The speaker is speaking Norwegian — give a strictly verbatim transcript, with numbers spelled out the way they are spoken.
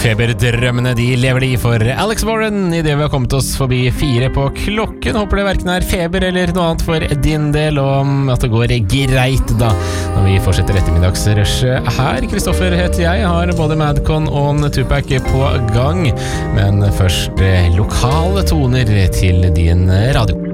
Feberdrømmene de lever de for Alex Warren I det vi har kommet oss forbi fire på klokken. Håper det hverken er feber eller noe annet for din del, og at det går greit da når vi fortsetter ettermiddagsrushet her. Kristoffer heter jeg, har både Madcon og Tupac på gang, men først lokale toner til din radio.